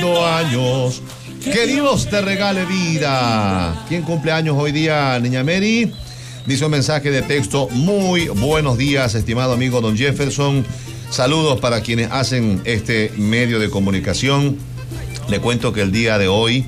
18 años. Que Dios te regale vida. ¿Quién cumple años hoy día, niña Mary? Dice un mensaje de texto: muy buenos días, estimado amigo don Jefferson. Saludos para quienes hacen este medio de comunicación. Le cuento que el día de hoy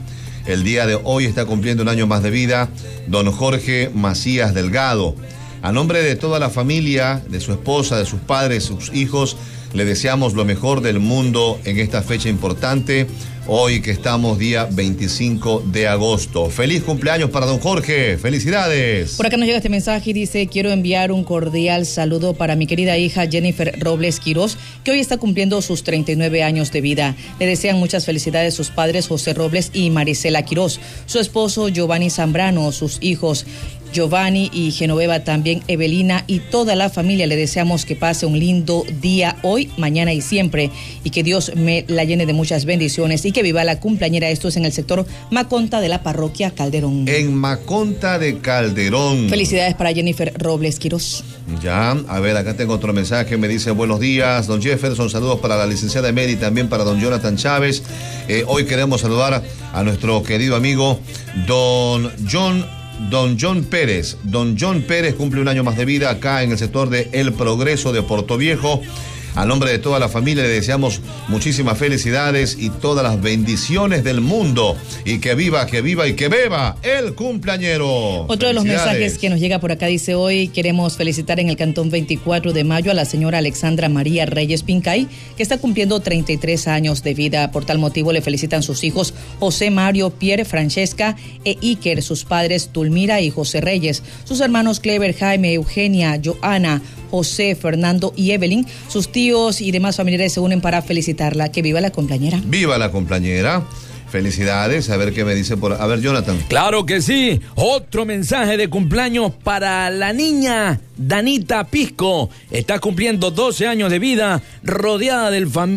está cumpliendo un año más de vida don Jorge Macías Delgado. A nombre de toda la familia, de su esposa, de sus padres, sus hijos, le deseamos lo mejor del mundo en esta fecha importante, hoy que estamos día 25 de agosto. ¡Feliz cumpleaños para don Jorge! ¡Felicidades! Por acá nos llega este mensaje y dice: quiero enviar un cordial saludo para mi querida hija Jennifer Robles Quirós, que hoy está cumpliendo sus 39 años de vida. Le desean muchas felicidades sus padres José Robles y Marisela Quirós, su esposo Giovanni Zambrano, sus hijos Giovanni y Genoveva, también Evelina y toda la familia. Le deseamos que pase un lindo día hoy, mañana y siempre, y que Dios me la llene de muchas bendiciones y que viva la cumpleañera. Esto es en el sector Maconta de la parroquia Calderón. En Maconta de Calderón. Felicidades para Jennifer Robles Quirós. Ya, a ver, acá tengo otro mensaje. Me dice: buenos días, don Jefferson. Saludos para la licenciada Mary, también para don Jonathan Chávez. Hoy queremos saludar a nuestro querido amigo don John Pérez. Don John Pérez cumple un año más de vida acá en el sector de El Progreso de Portoviejo. A nombre de toda la familia le deseamos muchísimas felicidades y todas las bendiciones del mundo. Y que viva y que beba el cumpleañero. Otro de los mensajes que nos llega por acá dice: hoy queremos felicitar en el Cantón 24 de Mayo a la señora Alexandra María Reyes Pincay, que está cumpliendo 33 años de vida. Por tal motivo le felicitan sus hijos José Mario, Pierre, Francesca e Iker, sus padres Tulmira y José Reyes, sus hermanos Clever, Jaime, Eugenia, Joana, José, Fernando y Evelyn. Sus tíos y demás familiares se unen para felicitarla. Que viva la cumpleañera. ¡Viva la cumpleañera! Felicidades. A ver qué me dice por... A ver, Jonathan. Claro que sí. Otro mensaje de cumpleaños para la niña Danita Pisco. Está cumpliendo 12 años de vida, rodeada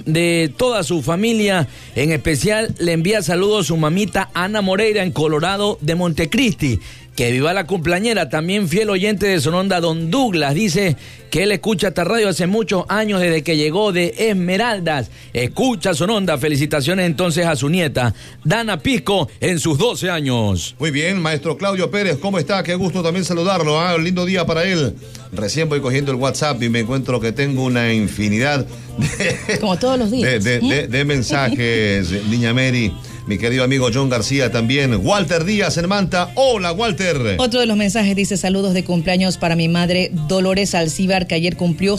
de toda su familia. En especial le envía saludos a su mamita Ana Moreira en Colorado de Montecristi. Que viva la cumpleañera. También fiel oyente de Sononda, don Douglas, dice que él escucha esta radio hace muchos años, desde que llegó de Esmeraldas. Escucha Sononda. Felicitaciones entonces a su nieta Dana Pisco en sus 12 años. Muy bien, maestro Claudio Pérez, ¿cómo está? Qué gusto también saludarlo. Un lindo día para él. Recién voy cogiendo el WhatsApp y me encuentro que tengo una infinidad de, como todos los días, de mensajes. Niña Mary, mi querido amigo John García también. Walter Díaz en Manta. Hola, Walter. Otro de los mensajes dice: saludos de cumpleaños para mi madre Dolores Alcíbar, que ayer cumplió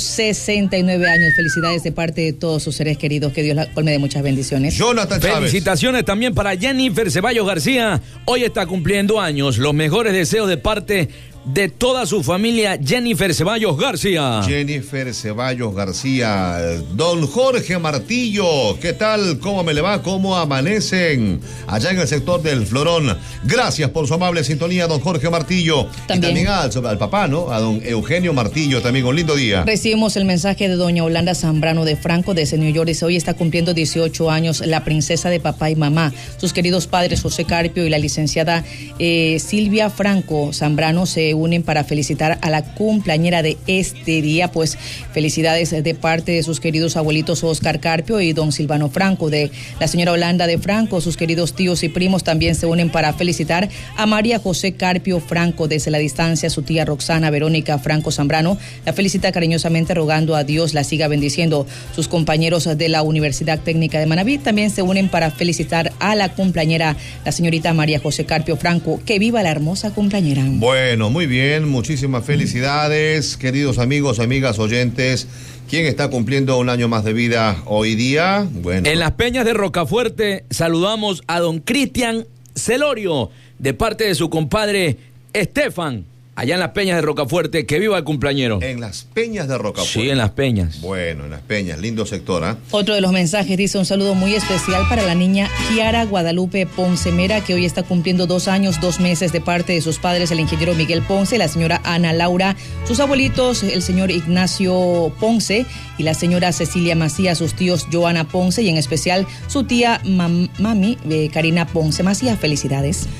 69 años. Felicidades de parte de todos sus seres queridos. Que Dios la colme de muchas bendiciones. Jonathan Chávez. Felicitaciones también para Jennifer Ceballos García. Hoy está cumpliendo años. Los mejores deseos de parte de toda su familia, Jennifer Ceballos García. Jennifer Ceballos García. Don Jorge Martillo, ¿qué tal? ¿Cómo me le va? ¿Cómo amanecen? Allá en el sector del Florón. Gracias por su amable sintonía, don Jorge Martillo. También. Y también al papá, ¿no? A don Eugenio Martillo, también un lindo día. Recibimos el mensaje de doña Holanda Zambrano de Franco, desde New York. Dice: hoy está cumpliendo 18 años la princesa de papá y mamá. Sus queridos padres José Carpio y la licenciada Silvia Franco Zambrano se unen para felicitar a la cumpleañera de este día. Pues felicidades de parte de sus queridos abuelitos Oscar Carpio y don Silvano Franco. De la señora Holanda de Franco, sus queridos tíos y primos también se unen para felicitar a María José Carpio Franco. Desde la distancia, su tía Roxana Verónica Franco Zambrano la felicita cariñosamente, rogando a Dios la siga bendiciendo. Sus compañeros de la Universidad Técnica de Manabí también se unen para felicitar a la cumpleañera, la señorita María José Carpio Franco. Que viva la hermosa cumpleañera. Bueno, muy bien, muchísimas felicidades, queridos amigos, amigas, oyentes. ¿Quién está cumpliendo un año más de vida hoy día? Bueno. En las Peñas de Rocafuerte saludamos a don Cristian Celorio, de parte de su compadre Estefan, allá en las Peñas de Rocafuerte. Que viva el cumpleañero. En las Peñas de Rocafuerte. Sí, en las Peñas. Bueno, en las Peñas, lindo sector, ¿ah? Otro de los mensajes dice: un saludo muy especial para la niña Kiara Guadalupe Ponce Mera, que hoy está cumpliendo 2 años, 2 meses, de parte de sus padres, el ingeniero Miguel Ponce, la señora Ana Laura, sus abuelitos, el señor Ignacio Ponce y la señora Cecilia Macías, sus tíos Joana Ponce y en especial su tía mami Karina Ponce Macías. Felicidades.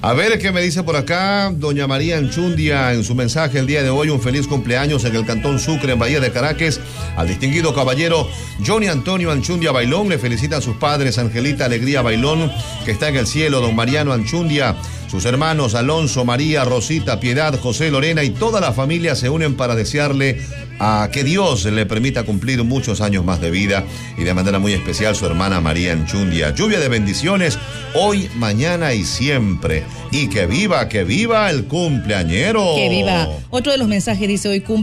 A ver qué me dice por acá doña María Anchundia en su mensaje el día de hoy. Un feliz cumpleaños en el Cantón Sucre, en Bahía de Caracas, al distinguido caballero Johnny Antonio Anchundia Bailón. Le felicitan sus padres Angelita Alegría Bailón, que está en el cielo, don Mariano Anchundia. Sus hermanos Alonso, María, Rosita, Piedad, José, Lorena y toda la familia se unen para desearle a que Dios le permita cumplir muchos años más de vida, y de manera muy especial su hermana María Anchundia. Lluvia de bendiciones hoy, mañana y siempre. Y que viva el cumpleañero. Que viva. Otro de los mensajes dice: hoy cumple